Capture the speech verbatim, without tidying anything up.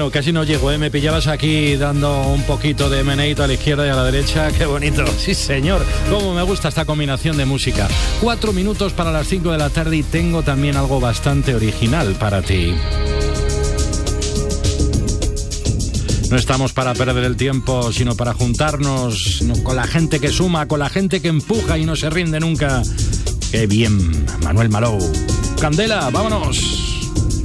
no, casi no llego, ¿eh? Me pillabas aquí dando un poquito de meneito a la izquierda y a la derecha. ¡Qué bonito! Sí, señor. Cómo me gusta esta combinación de música. Cuatro minutos para las cinco de la tarde y tengo también algo bastante original para ti. No estamos para perder el tiempo, sino para juntarnos con la gente que suma, con la gente que empuja y no se rinde nunca. ¡Qué bien! Manuel Malou. Candela, vámonos.